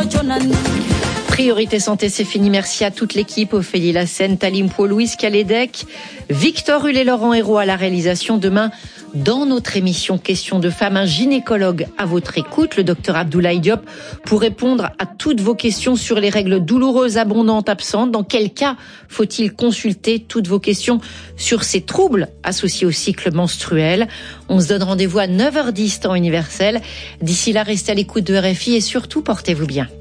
Priorité santé, c'est fini. Merci à toute l'équipe, Ophélie Lassène, Talim Po, Louise Calédec, Victor Hull et Laurent Hérault à la réalisation. Demain, dans notre émission Questions de femmes, un gynécologue à votre écoute, le docteur Abdoulaye Diop, pour répondre à toutes vos questions sur les règles douloureuses, abondantes, absentes. Dans quel cas faut-il consulter? Toutes vos questions sur ces troubles associés au cycle menstruel. On se donne rendez-vous à 9h10 temps universel. D'ici là, restez à l'écoute de RFI et surtout, portez-vous bien.